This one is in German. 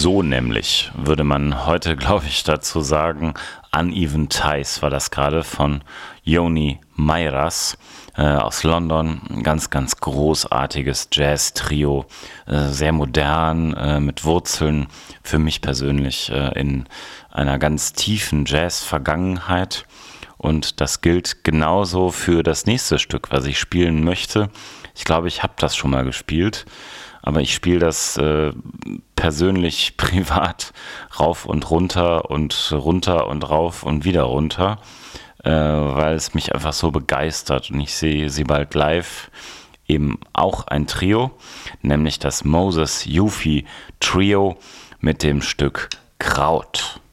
So nämlich würde man heute, glaube ich, dazu sagen. Uneven Ties war das gerade von Joni Meiras aus London. Ein ganz, ganz großartiges Jazz-Trio. Sehr modern, mit Wurzeln für mich persönlich in einer ganz tiefen Jazz-Vergangenheit. Und das gilt genauso für das nächste Stück, was ich spielen möchte. Ich glaube, ich habe das schon mal gespielt. Aber ich spiele das persönlich, privat rauf und runter und rauf und wieder runter, weil es mich einfach so begeistert. Und ich sehe sie bald live, eben auch ein Trio, nämlich das Moses Yufi Trio mit dem Stück Kraut.